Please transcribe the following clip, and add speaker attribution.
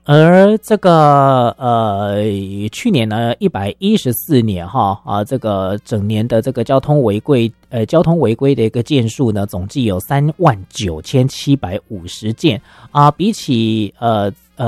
Speaker 1: 而这个去年呢114年这个整年的这个交通违规的一个件数呢，总计有39750件比起